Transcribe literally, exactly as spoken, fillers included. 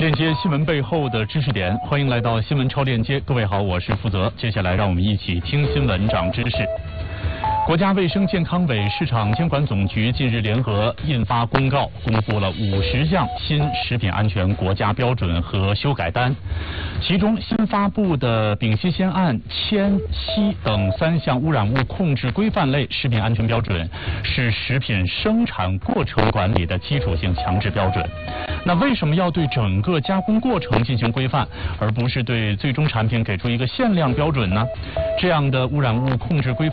链接新闻背后的知识点，欢迎来到新闻超链接。各位好，我是负责。接下来让我们一起听新闻长知识。国家卫生健康委市场监管总局近日联合印发公告，公布了五十项新食品安全国家标准和修改单，其中新发布的丙烯酰胺、铅、硒等三项污染物控制规范类食品安全标准，是食品生产过程管理的基础性强制标准。那为什么要对整个加工过程进行规范，而不是对最终产品给出一个限量标准呢？这样的污染物控制规范